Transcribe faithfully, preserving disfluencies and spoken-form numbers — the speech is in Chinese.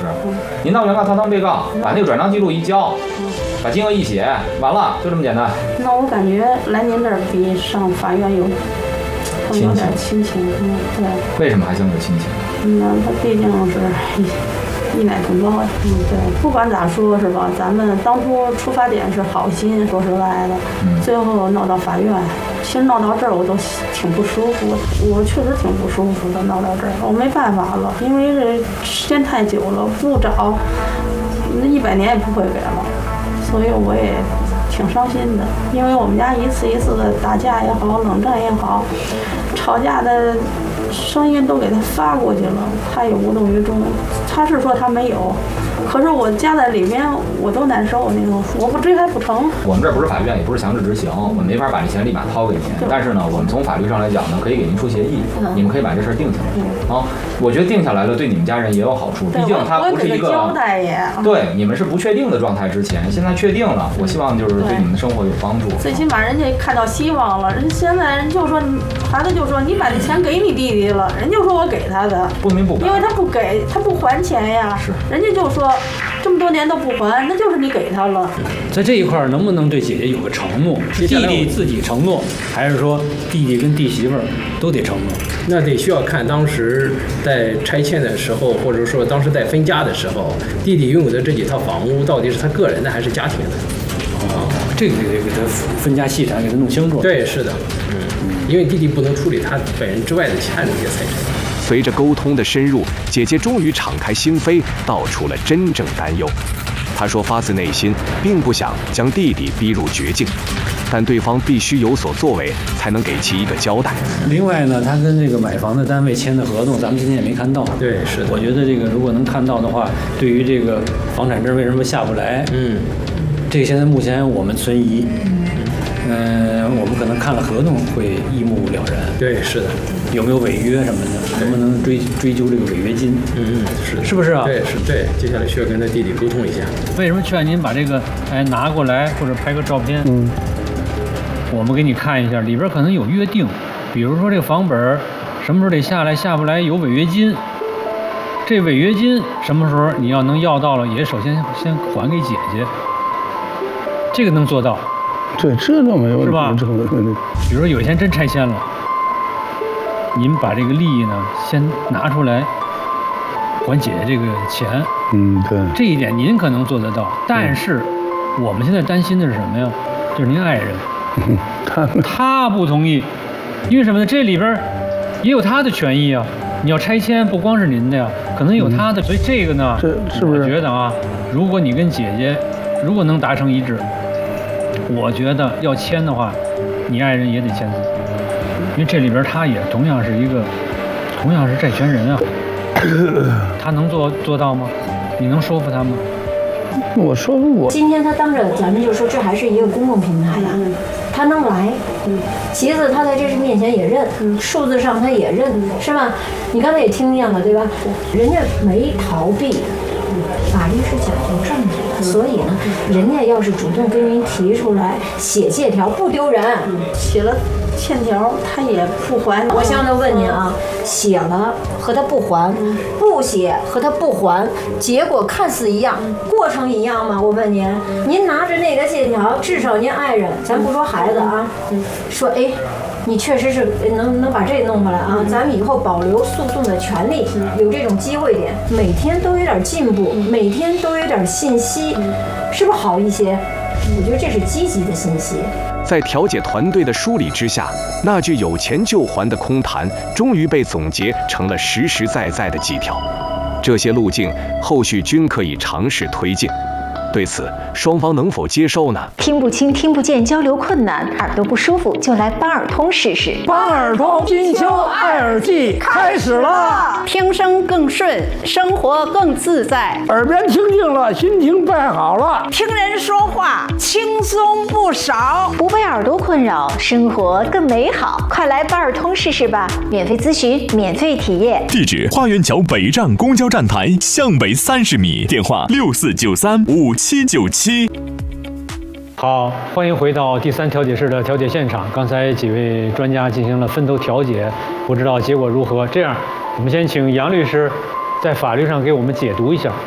您到原告堂当被告，把那个转账记录一交，把金额一写，完了，就这么简单。 那我感觉来您这儿比上法院有有点亲情，嗯，对。 为什么还这么有亲情？ 嗯，他毕竟是一奶同胞呀，嗯，对。不管咋说，是吧？咱们当初出发点是好心，说实在的， 嗯， 最后闹到法院，其实闹到这儿我都挺不舒服的，我确实挺不舒服的。闹到这儿，我没办法了，因为这时间太久了，不找，那一百年也不会给了，所以我也挺伤心的。因为我们家一次一次的打架也好，冷战也好，吵架的声音都给他发过去了，他也无动于衷。他是说他没有，可是我夹在里面，我都难受。那种我不追还不成。 我们这不是法院，也不是强制执行，我们没法把这钱立马掏给您。但是呢，我们从法律上来讲呢，可以给您出协议，嗯、你们可以把这事儿定下来。嗯、啊，我觉得定下来了，对你们家人也有好处。毕竟它不是一个交代也。 对，你们是不确定的状态之前，现在确定了，我希望就是对你们的生活有帮助。 最起码人家看到希望了，人现在人就说，孩子就说你把这钱给你弟弟了，人就说我给他的， 不明不白， 因为他不给，他不还钱呀。 是， 人家就说这么多年都不还，那就是你给他了。 在这一块能不能对姐姐有个承诺？是弟弟自己承诺，还是说弟弟跟弟媳妇儿都得承诺？ 那得需要看当时在拆迁的时候，或者说当时在分家的时候，弟弟拥有的这几套房屋到底是他个人的还是家庭的？ 哦，这个得给他分家细产给他弄清楚。 对，是的，嗯，因为弟弟不能处理他本人之外的其他人的财产。 随着沟通的深入，姐姐终于敞开心扉，道出了真正担忧。她说发自内心并不想将弟弟逼入绝境，但对方必须有所作为，才能给其一个交代。 另外呢，他跟这个买房的单位签的合同，咱们今天也没看到。 对，是的。 我觉得这个如果能看到的话，对于这个房产证为什么下不来，嗯，这个现在目前我们存疑。嗯、呃，我们可能看了合同会一目了然。 对，是的。 有没有违约什么的？能不能追追究这个违约金？ 嗯嗯，是是不是啊？ 对，是对。接下来需要跟他弟弟沟通一下。 为什么劝您把这个哎拿过来，或者拍个照片？嗯，我们给你看一下，里边可能有约定，比如说这个房本什么时候得下来，下不来有违约金。这违约金什么时候你要能要到了，也首先先还给姐姐。这个能做到。 对，这倒没有是吧？比如说有一天真拆迁了，您把这个利益呢先拿出来还姐姐这个钱。 嗯，对。 这一点您可能做得到，但是我们现在担心的是什么呀？就是您爱人， 嗯、他他不同意，因为什么呢？这里边也有他的权益啊。你要拆迁不光是您的呀，可能有他的，嗯、所以这个呢， 这是不是？ 我觉得啊，如果你跟姐姐如果能达成一致。我觉得要签的话，你爱人也得签字，因为这里边他也同样是一个，同样是债权人啊。他能做做到吗？你能说服他吗？ 我说服我。 今天他当着咱们就说这还是一个公共平台呀、啊，他能来。其次，他在这事面前也认，数字上他也认，是吧？你刚才也听见了，对吧？人家没逃避。法律是讲究证据的，所以呢，人家要是主动跟您提出来写借条，不丢人。 写了欠条，他也不还。 我现在问您啊，写了和他不还，不写和他不还，结果看似一样，过程一样吗？我问您，您拿着那个借条，至少您爱人，咱不说孩子啊，说哎。你确实是能能把这弄回来啊！咱们以后保留诉讼的权利，有这种机会点，每天都有点进步，每天都有点信息，是不是好一些？我觉得这是积极的信息。 在调解团队的梳理之下，那句有钱就还的空谈，终于被总结成了实实在在的几条。这些路径后续均可以尝试推进。对此，双方能否接受呢？ 听不清、听不见，交流困难，耳朵不舒服，就来邦尔通试试。 邦尔通金秋爱耳机开始了， 听声更顺，生活更自在， 耳边清静了，心情变好了， 听人说话轻松不少， 不被耳朵困扰，生活更美好。快来邦尔通试试吧，免费咨询，免费体验。 地址：花园桥北站公交站台向北三十米，电话六四九三五七九七。 好，欢迎回到第三调解室的调解现场。刚才几位专家进行了分头调解，不知道结果如何。这样，我们先请杨律师在法律上给我们解读一下。